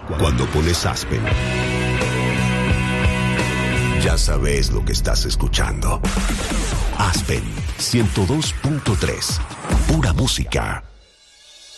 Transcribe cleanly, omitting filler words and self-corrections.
Cuando pones Aspen, ya sabes lo que estás escuchando. Aspen 102.3. Pura música.